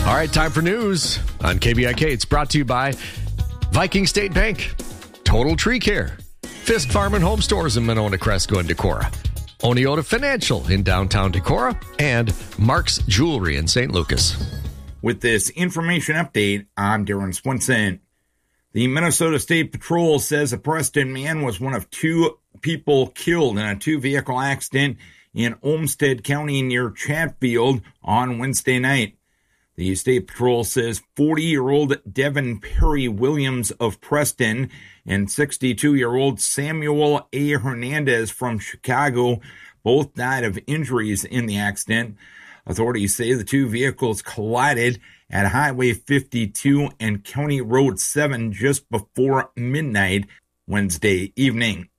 All right, time for news on KBIK. It's brought to you by Viking State Bank, Total Tree Care, Fisk Farm and Home Stores in Monona, Cresco, and Decorah, Oneota Financial in downtown Decorah, and Mark's Jewelry in St. Lucas. With this information update, I'm Darren Swinson. The Minnesota State Patrol says a Preston man was one of two people killed in a two-vehicle accident in Olmsted County near Chatfield on Wednesday night. The State Patrol says 40-year-old Devin Perry Williams of Preston and 62-year-old Samuel A. Hernandez from Chicago both died of injuries in the accident. Authorities say the two vehicles collided at Highway 52 and County Road 7 just before midnight Wednesday evening.